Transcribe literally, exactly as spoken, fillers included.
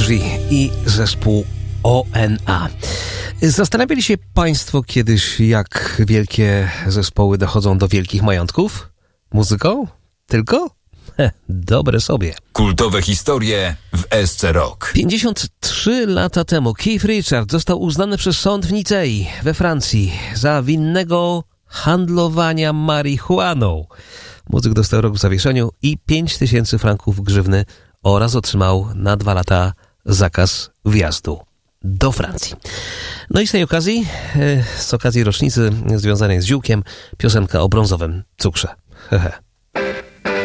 Prodigy i zespół O N A. Zastanawiali się Państwo kiedyś, jak wielkie zespoły dochodzą do wielkich majątków? Muzyką? Tylko? Heh, dobre sobie. Kultowe historie w S C Rock. pięćdziesiąt trzy lata temu Keith Richards został uznany przez sąd w Nicei we Francji za winnego handlowania marihuaną. Muzyk dostał rok w zawieszeniu i pięć tysięcy franków grzywny oraz otrzymał na dwa lata zakaz wjazdu do Francji. No i z tej okazji, z okazji rocznicy związanej z ziółkiem, piosenka o brązowym cukrze. Hehe.